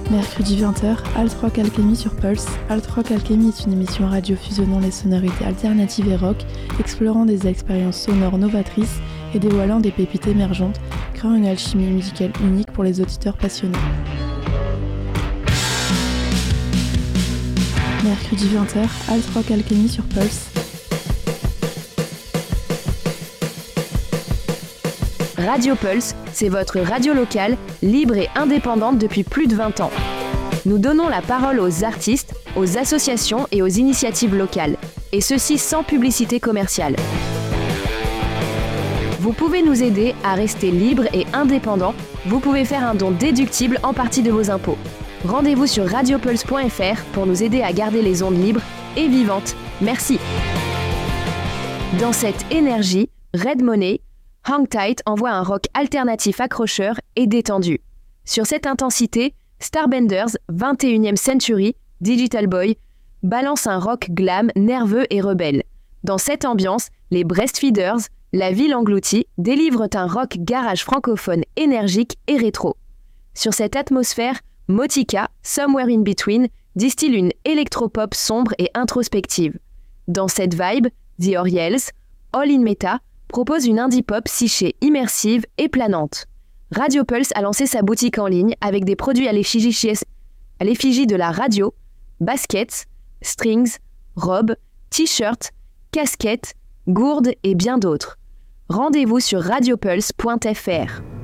Mercredi 20h, Alt Rock Alchemy sur Pulse. Alt Rock Alchemy est une émission radio fusionnant les sonorités alternatives et rock, explorant des expériences sonores novatrices et dévoilant des pépites émergentes, créant une alchimie musicale unique pour les auditeurs passionnés. Mercredi 20h, Alt Rock Alchemy sur Pulse. Radio Pulse, c'est votre radio locale, libre et indépendante depuis plus de 20 ans. Nous donnons la parole aux artistes, aux associations et aux initiatives locales, et ceci sans publicité commerciale. Vous pouvez nous aider à rester libre et indépendant. Vous pouvez faire un don déductible en partie de vos impôts. Rendez-vous sur radiopulse.fr pour nous aider à garder les ondes libres et vivantes. Merci. Dans cette énergie, Red Money, Hang Tight envoie un rock alternatif accrocheur et détendu. Sur cette intensité, Starbenders, 21e Century, Digital Boy, balance un rock glam, nerveux et rebelle. Dans cette ambiance, les Breastfeeders, la ville engloutie, délivrent un rock garage francophone énergique et rétro. Sur cette atmosphère, Motika, Somewhere in Between, distille une électropop sombre et introspective. Dans cette vibe, The Oriels, All in Meta, propose une indie pop psyché immersive et planante. Radio Pulse a lancé sa boutique en ligne avec des produits à l'effigie de la radio, baskets, strings, robes, t-shirts, casquettes, gourdes et bien d'autres. Rendez-vous sur radiopulse.fr.